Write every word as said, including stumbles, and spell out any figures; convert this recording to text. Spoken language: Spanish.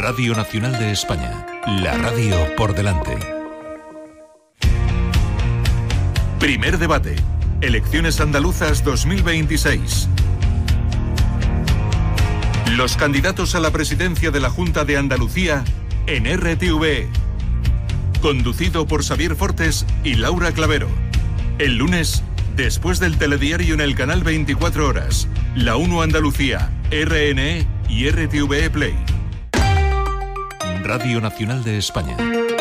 Radio Nacional de España, la radio por delante. Primer debate, Elecciones Andaluzas dos mil veintiséis. Los candidatos a la presidencia de la Junta de Andalucía en R T V E. Conducido por Xavier Fortes y Laura Clavero. El lunes, después del telediario en el canal veinticuatro horas, La uno Andalucía, R N E y R T V E Play. Radio Nacional de España.